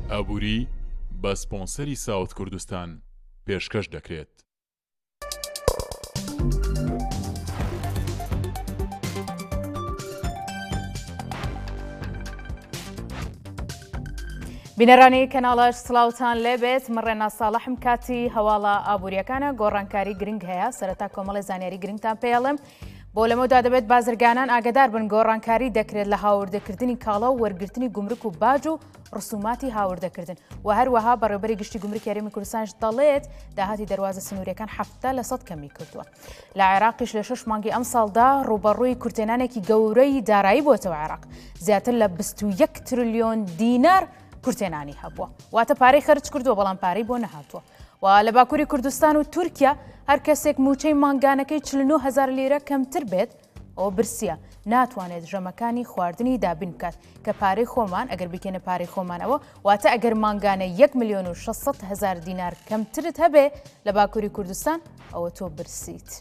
ئابووری بە سپۆنسەری ساوت کوردستان پێشکەش دەکرێت. بینەرانی کەناڵەش سڵاوتان لێبێت من ڕێنا ساڵەحم کاتی هەواڵە ئابووریەکانە گۆڕانکاری گرنگ هەیە سەرەتا کۆمەڵی زانیاری گرنگتان پێڵم بۆ لەمەدا دەبێت بازرگانان ئاگدار بن گۆڕانکاری دەکرێت لە هاوردەکردنی کاڵە و وەرگرتنی گومرک و باج و ڕسوماتی هاوردەکردن و هەروەها بەڕێوەبەری گشتی گومرکی هەرێمی کوردستانش دەڵێت داهاتی دەواازە سنووریەکان 7% کەمی کردووە. لە عێراقیش لە 6 مانگی ئەم ساڵدا ڕوبەڕووی کورتێنانێکی گەورەی دارایی بۆتەوە عێراق زیاتر لە 21 تریلیۆن دینار کورتێنانی هەبووە واتە پارەی خەرج کردووە بەڵام پارەی بۆ نەهاتووە و لە باکووری کوردستان و تورکیا هەر کەسێک موچەی مانگانەکەی 49,000 لیرە کەمتر بێت ئەوە برسیە ناتوانێت ژەمەکانی خواردنی دابین بکات کە پارەی خۆمان ئەگەر بکەنە پارەی خۆمانەوە واتە ئەگەر مانگانە 1,600,000 دینار کەمترت هەبێ لە باکووری کوردستان ئەوە تۆ برسیت.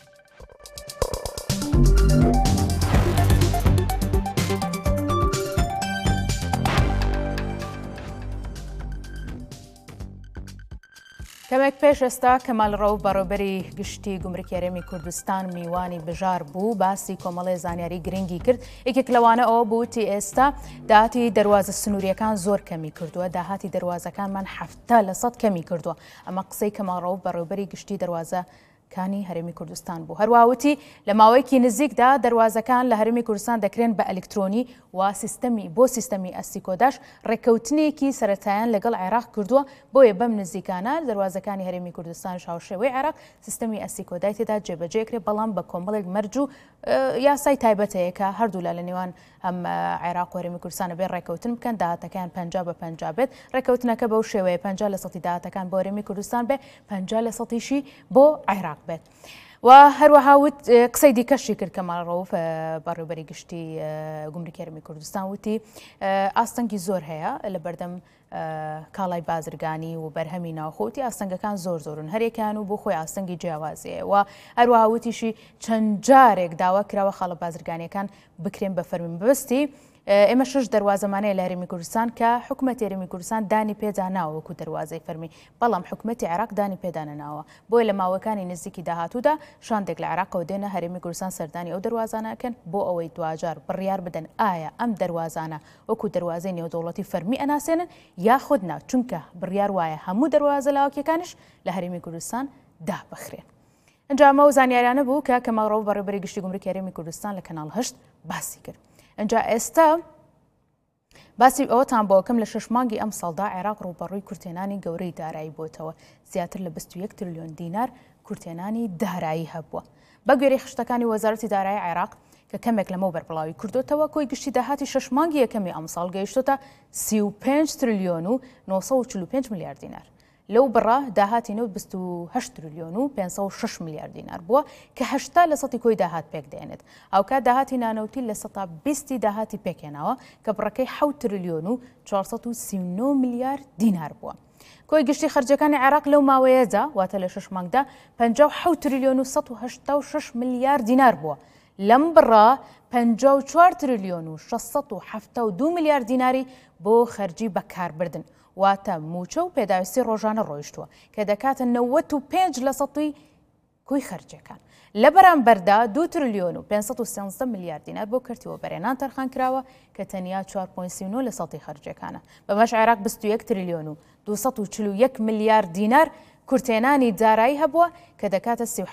کەمێک پێش ئێستا کەماڵڕەو بەڕێوەبەری گشتی گومرکی هەرێمی کوردستان میوانی بژار بوو باسی کۆمەڵی زانیاری گرنگی کرد یەکێک لەوانە ئەوە بووتی ئێستا داهاتی دەواازە سنووریەکان زۆر کەمی کردووە داهاتی دەواازەکانمان 7% کەمی کردووە ئەمە قسەی کەماڵڕەو بەڕێوەبەری گشتی دەواازەکانی هەرێمی کوردستان بوو هەروەهاوتی لە ماوەیەکی نزیکدا دەواازەکان لە هەرێمی کوردستان دەکرێن بە ئەلکترۆنی و بۆ سیستەمی ئەسیکۆداش ڕێککەوتنێکی سەرەتایان لەگەڵ عێراق کردووە بۆیە بەم نزیکانە دەواازەکانی هەرێمی کوردستان شاوشێوەی عێراق سیستەمی ئەسیکۆدای تێدا جێبەجێکرێت بەڵام بە کۆمەڵێک مەرج و یاسای تایبەتەیە کە هەردوولا لە نێوان ئەم عێراق و هەرێمی کوردستانە بێ ڕێککەوتن بکەن داهاتەکان 50-50 بێت ڕێککەوتنەکە بەو شێوەیە 50% داهاتەکان بۆ هەرێمی کوردستان بێ 50%شی بۆ عێراق بێت. و هەروەها قسەی دیکەشی کرد کەماڵڕەوف بەڕێوەبەری گشتی گومرکی هەرێمی کوردستان وتی ئاستەنگی زۆر هەیە لە بەردەم کاڵای بازرگانی و بەرهەمی ناوخۆتی ئاستەنگەکان زۆرن هەرێکیان و بۆ خۆی ئاستەنگی جیاوازەیە و هەروەها وتیشی چەند جارێک داوا کراوە خاڵە بازرگانیەکان بکرێن بە فەرمی بەستی ئێمە 6 دەواازەمانەیە لە هەرێمی کوردستان کە حکوومەتی هەرێمی کوردستان دانی پێداناوە وەکو دەواازەی فەرمی بەڵام حکوومەتی عێراق دانی پێدانەناوە بۆیە لە ماوەکانی نزیکی داهاتوودا شاندێک لە عێراقەوە دێنە هەرێمی کوردستان سەردانی ئەو دەواازانەکەن بۆ ئەوەی دوجار بڕیار بدەن ئایا ئەم دەواازانە وەکو دەواازەی نێودەوڵەتی فەرمی ئەناسێنن یاخود نا چونکە بڕیار وایە هەموو دەواازە لاوەکیەکانش لە هەرێمی کوردستان دابەخرێن. ئەنجامە و زانیاریانە بوو کە کەماڵڕەو بەڕێوەبەری گشتی گومرکی هەرێمی کوردستان لە کەناڵ 8 باسی کرد. ئەنجا ئێستا باسی ئەوەتان بۆکەم لە 6 مانگی ئەم ساڵدا عێراق ڕوبەڕووی کورتێنانی گەورەی دارایی بۆتەوە زیاتر لە 21 تریلیۆن دینار کورتێنانی دارایی هەبووە بە گوێرەی خشتەکانی وەزارەتی دارایی عێراق کە کەمێک لەمە بەربڵاوی کردوتەوە کۆی گشتی داهاتی 6 مانگی یەکەمی ئەم ساڵ گەیشتۆتە 35 تریلیۆن و 945 میلیارد دینار لەو بڕا داهاتی نەوت 28 تریلیۆن و 506 میلیارد دینار بووە کە 80% کۆی داهات پێک دێنێت ئەوکات داهاتی نانەوتی لە 120 داهاتی پێکێناوە کە بڕەکەی 7 تریلیۆن و 439 میلیارد دینار بووە. کۆی گشتی خەرجەکانی عێراق لەو ماوەیەدا واتە لە 6 مانگدا 57 تریلیۆن و 186 میلیارد دینار بووە لەم بڕا 54 تریلیۆن و 672 میلیارد دیناری بۆ خەرجی بەکاربردن واتە موچە و پێداویستی ڕۆژانە ڕۆیشتووە کە دەکاتە 95% کۆی خەرجەکان لە بەرامبەردا 2 تریلیۆن و 513 میلیارد دینار بۆ کردیەوە بەرێنان تەرخان کراوە کە تەنیا 4.39 لە سەڵی خەرجەکانە بەمەش عێراق 21 تریلیۆن و 241 میلیارد دینار کورتێنانی دارایی هەبووە کە دەکاتە